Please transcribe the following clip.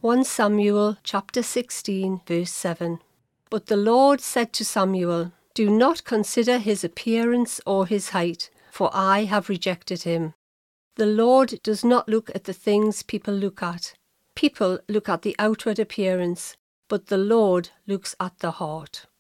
1 Samuel chapter 16 verse 7. But the Lord said to Samuel, "Do not consider his appearance or his height, for I have rejected him." The Lord does not look at the things people look at. People look at the outward appearance, but the Lord looks at the heart.